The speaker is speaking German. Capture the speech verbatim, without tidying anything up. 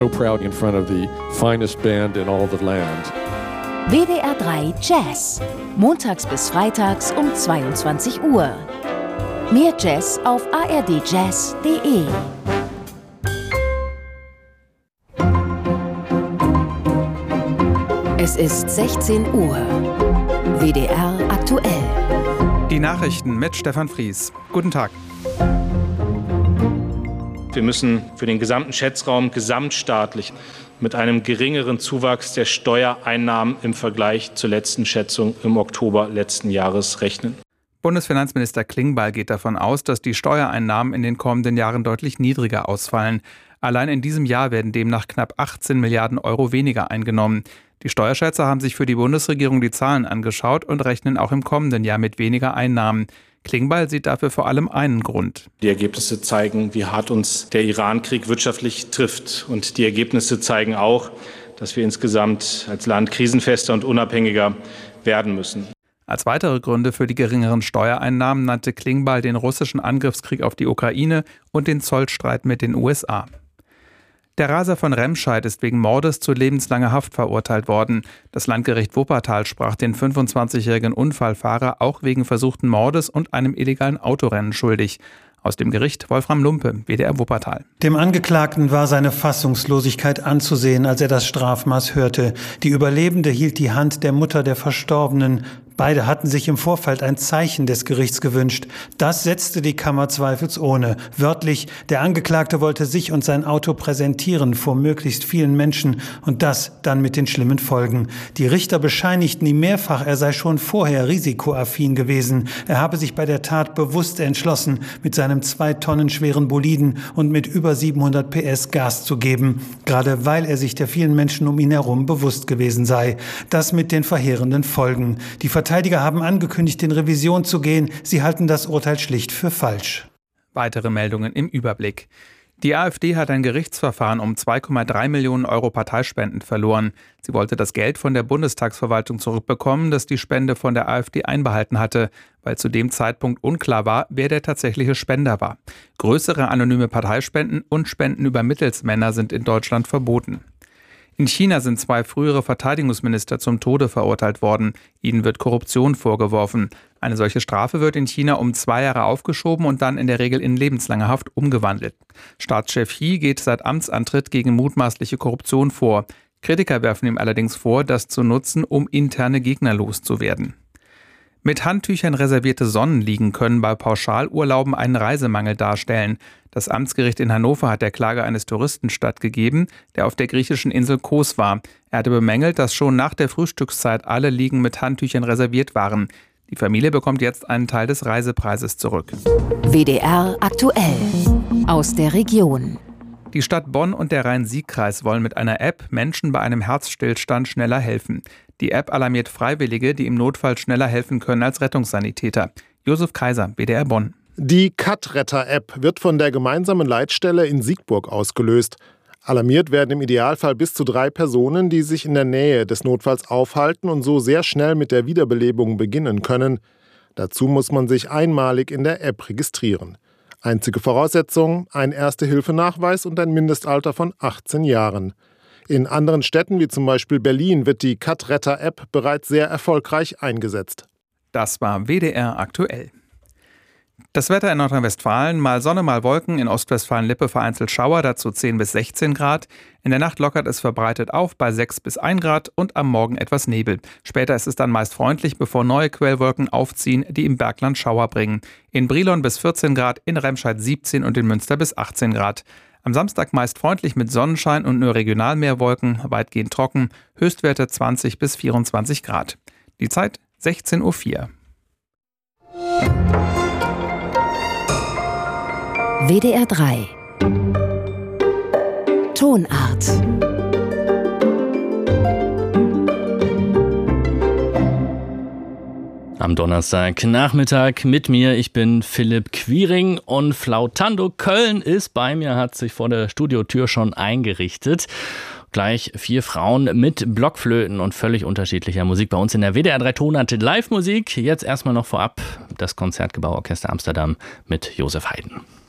So proud in front of the finest band in all the land. W D R drei Jazz. Montags bis freitags um zweiundzwanzig Uhr. Mehr Jazz auf a r d jazz punkt d e. Es ist sechzehn Uhr. W D R aktuell. Die Nachrichten mit Stefan Fries. Guten Tag. Wir müssen für den gesamten Schätzraum gesamtstaatlich mit einem geringeren Zuwachs der Steuereinnahmen im Vergleich zur letzten Schätzung im Oktober letzten Jahres rechnen. Bundesfinanzminister Klingbeil geht davon aus, dass die Steuereinnahmen in den kommenden Jahren deutlich niedriger ausfallen. Allein in diesem Jahr werden demnach knapp achtzehn Milliarden Euro weniger eingenommen. Die Steuerschätzer haben sich für die Bundesregierung die Zahlen angeschaut und rechnen auch im kommenden Jahr mit weniger Einnahmen. Klingbeil sieht dafür vor allem einen Grund. Die Ergebnisse zeigen, wie hart uns der Iran-Krieg wirtschaftlich trifft. Und die Ergebnisse zeigen auch, dass wir insgesamt als Land krisenfester und unabhängiger werden müssen. Als weitere Gründe für die geringeren Steuereinnahmen nannte Klingbeil den russischen Angriffskrieg auf die Ukraine und den Zollstreit mit den U S A. Der Raser von Remscheid ist wegen Mordes zu lebenslanger Haft verurteilt worden. Das Landgericht Wuppertal sprach den fünfundzwanzigjährigen Unfallfahrer auch wegen versuchten Mordes und einem illegalen Autorennen schuldig. Aus dem Gericht Wolfram Lumpe, W D R Wuppertal. Dem Angeklagten war seine Fassungslosigkeit anzusehen, als er das Strafmaß hörte. Die Überlebende hielt die Hand der Mutter der Verstorbenen. Beide hatten sich im Vorfeld ein Zeichen des Gerichts gewünscht. Das setzte die Kammer zweifelsohne. Wörtlich, der Angeklagte wollte sich und sein Auto präsentieren vor möglichst vielen Menschen und das dann mit den schlimmen Folgen. Die Richter bescheinigten ihm mehrfach, er sei schon vorher risikoaffin gewesen. Er habe sich bei der Tat bewusst entschlossen, mit seinem zwei Tonnen schweren Boliden und mit über siebenhundert P S Gas zu geben, gerade weil er sich der vielen Menschen um ihn herum bewusst gewesen sei. Das mit den verheerenden Folgen. Die Verteidiger haben angekündigt, in Revision zu gehen. Sie halten das Urteil schlicht für falsch. Weitere Meldungen im Überblick. Die AfD hat ein Gerichtsverfahren um zwei Komma drei Millionen Euro Parteispenden verloren. Sie wollte das Geld von der Bundestagsverwaltung zurückbekommen, das die Spende von der AfD einbehalten hatte, weil zu dem Zeitpunkt unklar war, wer der tatsächliche Spender war. Größere anonyme Parteispenden und Spenden über Mittelsmänner sind in Deutschland verboten. In China sind zwei frühere Verteidigungsminister zum Tode verurteilt worden. Ihnen wird Korruption vorgeworfen. Eine solche Strafe wird in China um zwei Jahre aufgeschoben und dann in der Regel in lebenslange Haft umgewandelt. Staatschef Xi geht seit Amtsantritt gegen mutmaßliche Korruption vor. Kritiker werfen ihm allerdings vor, das zu nutzen, um interne Gegner loszuwerden. Mit Handtüchern reservierte Sonnenliegen können bei Pauschalurlauben einen Reisemangel darstellen. Das Amtsgericht in Hannover hat der Klage eines Touristen stattgegeben, der auf der griechischen Insel Kos war. Er hatte bemängelt, dass schon nach der Frühstückszeit alle Liegen mit Handtüchern reserviert waren. Die Familie bekommt jetzt einen Teil des Reisepreises zurück. W D R aktuell. Aus der Region. Die Stadt Bonn und der Rhein-Sieg-Kreis wollen mit einer App Menschen bei einem Herzstillstand schneller helfen. Die App alarmiert Freiwillige, die im Notfall schneller helfen können als Rettungssanitäter. Josef Kaiser, W D R Bonn. Die Cut-Retter-App wird von der gemeinsamen Leitstelle in Siegburg ausgelöst. Alarmiert werden im Idealfall bis zu drei Personen, die sich in der Nähe des Notfalls aufhalten und so sehr schnell mit der Wiederbelebung beginnen können. Dazu muss man sich einmalig in der App registrieren. Einzige Voraussetzung, ein Erste-Hilfe-Nachweis und ein Mindestalter von achtzehn Jahren. In anderen Städten wie zum Beispiel Berlin wird die Cut-Retter-App bereits sehr erfolgreich eingesetzt. Das war W D R aktuell. Das Wetter in Nordrhein-Westfalen, mal Sonne, mal Wolken, in Ostwestfalen-Lippe vereinzelt Schauer, dazu zehn bis sechzehn Grad. In der Nacht lockert es verbreitet auf bei sechs bis ein Grad und am Morgen etwas Nebel. Später ist es dann meist freundlich, bevor neue Quellwolken aufziehen, die im Bergland Schauer bringen. In Brilon bis vierzehn Grad, in Remscheid siebzehn und in Münster bis achtzehn Grad. Am Samstag meist freundlich mit Sonnenschein und nur regional mehr Wolken, weitgehend trocken, Höchstwerte zwanzig bis vierundzwanzig Grad. Die Zeit sechzehn Uhr vier. W D R drei. Tonart. Am Donnerstagnachmittag mit mir, ich bin Philipp Quiring und Flautando Köln ist bei mir, hat sich vor der Studiotür schon eingerichtet. Gleich vier Frauen mit Blockflöten und völlig unterschiedlicher Musik bei uns in der W D R drei Tonart Live-Musik. Jetzt erstmal noch vorab das Konzertgebauorchester Amsterdam mit Josef Haydn.